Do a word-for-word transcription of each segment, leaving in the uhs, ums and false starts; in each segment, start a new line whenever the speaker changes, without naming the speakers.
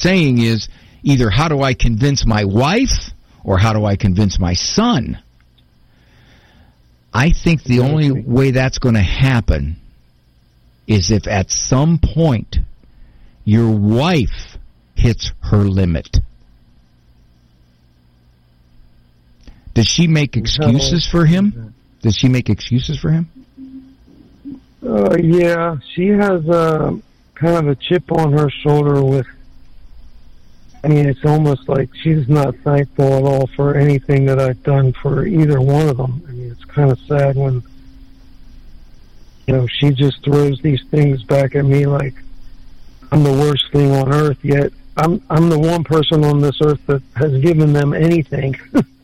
saying is either how do I convince my wife or how do I convince my son? I think the only way that's going to happen is if at some point your wife hits her limit. Does she make excuses for him? Does she make excuses for him?
Uh, yeah, she has a kind of a chip on her shoulder with, I mean, it's almost like she's not thankful at all for anything that I've done for either one of them. I mean, it's kind of sad when, you know, she just throws these things back at me like I'm the worst thing on earth, yet I'm I'm the one person on this earth that has given them anything.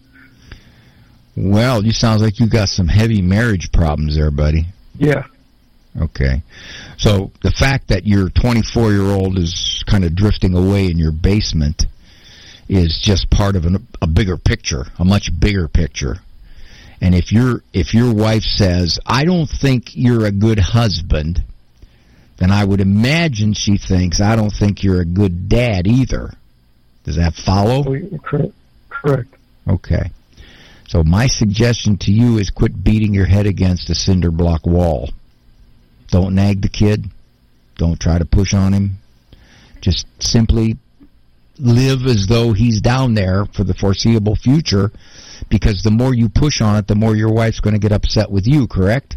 Well, you sounds like you got some heavy marriage problems there, buddy.
Yeah.
Okay. So the fact that your twenty-four-year-old is kind of drifting away in your basement is just part of an, a bigger picture, a much bigger picture. And if your if your wife says, I don't think you're a good husband, then I would imagine she thinks, I don't think you're a good dad either. Does that follow?
Correct. Correct.
Okay. So my suggestion to you is quit beating your head against a cinder block wall. Don't nag the kid. Don't try to push on him. Just simply live as though he's down there for the foreseeable future, because the more you push on it, the more your wife's going to get upset with you, correct?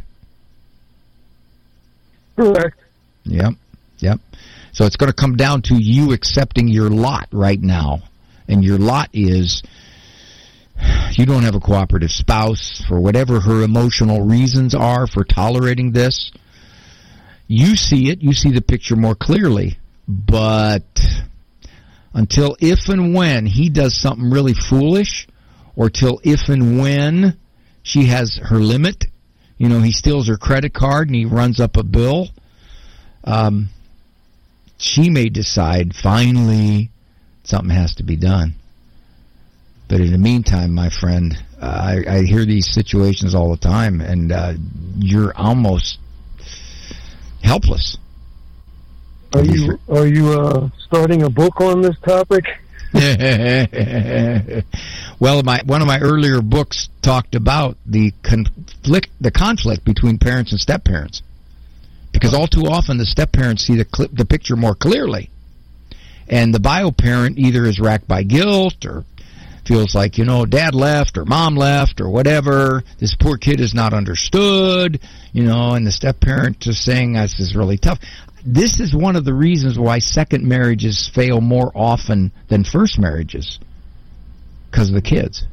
Correct.
Yep, yep. So it's going to come down to you accepting your lot right now. And your lot is you don't have a cooperative spouse for whatever her emotional reasons are for tolerating this. You see it, you see the picture more clearly, but until if and when he does something really foolish, or till if and when she has her limit, you know, he steals her credit card and he runs up a bill, um, she may decide finally something has to be done. But in the meantime, my friend, uh, I, I hear these situations all the time, and uh, you're almost helpless.
Are you are you uh, starting a book on this topic?
Well, my one of my earlier books talked about the conflict the conflict between parents and step-parents, because all too often the step-parents see the cl- the picture more clearly, and the bio-parent either is racked by guilt or feels like, you know, dad left or mom left or whatever. This poor kid is not understood, you know, and the step-parent just saying this is really tough. This is one of the reasons why second marriages fail more often than first marriages, because of the kids.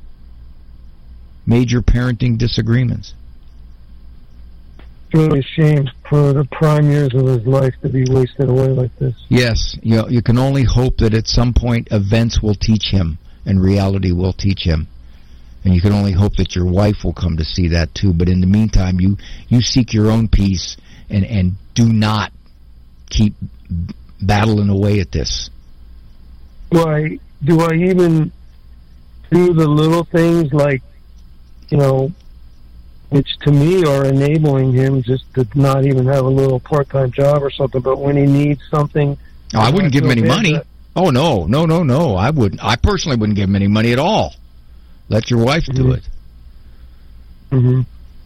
Major parenting disagreements.
It's really a shame for the prime years of his life to be wasted away like this.
Yes, you know, you can only hope that at some point events will teach him and reality will teach him. And you can only hope that your wife will come to see that too. But in the meantime, you, you seek your own peace and, and do not keep battling away at this.
Do I, do I even do the little things like, you know, which to me are enabling him just to not even have a little part-time job or something, but when he needs something...
Oh, I wouldn't give him any money. That, Oh, no, no, no, no. I wouldn't. I personally wouldn't give him any money at all. Let your wife
mm-hmm.
do it.
Mm-hmm.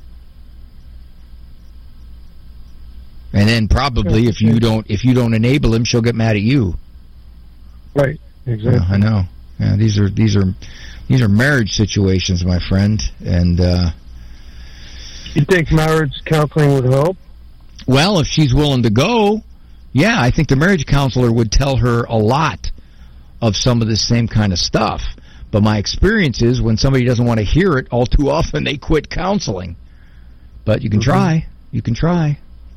And then probably if you don't if you don't enable him, she'll get mad at you.
Right. Exactly.
Yeah, I know. Yeah, these are these are these are marriage situations, my friend. And uh,
you think marriage counseling would help?
Well, if she's willing to go. Yeah, I think the marriage counselor would tell her a lot of some of this same kind of stuff. But my experience is when somebody doesn't want to hear it, all too often they quit counseling. But you can mm-hmm. try. You can try.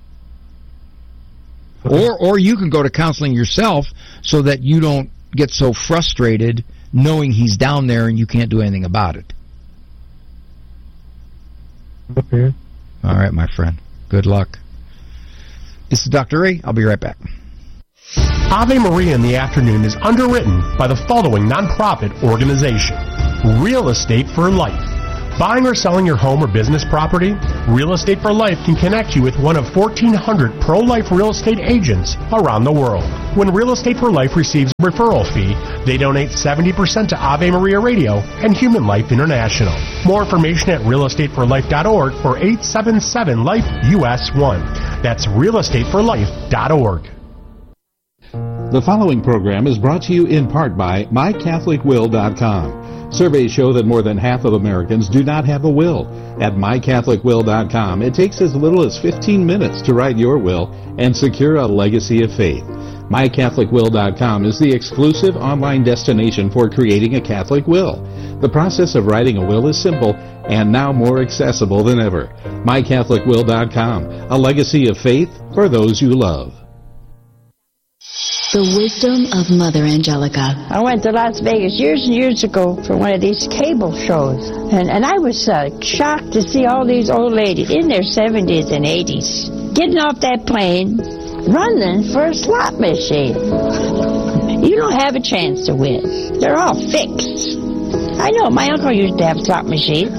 Okay. Or or you can go to counseling yourself so that you don't get so frustrated knowing he's down there and you can't do anything about it.
Okay.
All right, my friend. Good luck. This is Doctor Ray. I'll be right back.
Ave Maria in the Afternoon is underwritten by the following nonprofit organization: Real Estate for Life, Buying or selling your home or business property? Real Estate for Life can connect you with one of fourteen hundred pro-life real estate agents around the world. When Real Estate for Life receives a referral fee, they donate seventy percent to Ave Maria Radio and Human Life International. More information at real estate for life dot org or eight seven seven life U S one. That's real estate for life dot org.
The following program is brought to you in part by my catholic will dot com. Surveys show that more than half of Americans do not have a will. At my catholic will dot com, it takes as little as fifteen minutes to write your will and secure a legacy of faith. my catholic will dot com is the exclusive online destination for creating a Catholic will. The process of writing a will is simple and now more accessible than ever. my catholic will dot com, a legacy of faith for those you love.
The wisdom of Mother Angelica.
I went to Las Vegas years and years ago for one of these cable shows, and, and I was uh, shocked to see all these old ladies in their seventies and eighties getting off that plane, running for a slot machine. You don't have a chance to win. They're all fixed. I know, my uncle used to have slot machines.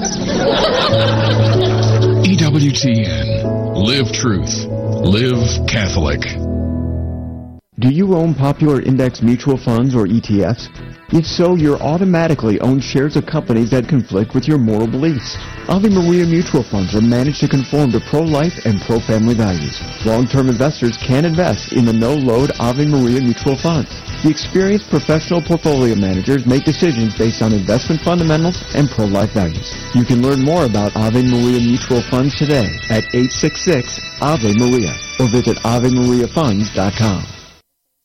E W T N. Live truth. Live Catholic.
Do you own popular index mutual funds or E T Fs? If so, you're automatically own shares of companies that conflict with your moral beliefs. Ave Maria mutual funds are managed to conform to pro-life and pro-family values. Long-term investors can invest in the no-load Ave Maria mutual funds. The experienced professional portfolio managers make decisions based on investment fundamentals and pro-life values. You can learn more about Ave Maria mutual funds today at eight six six Ave Maria or visit ave maria funds dot com.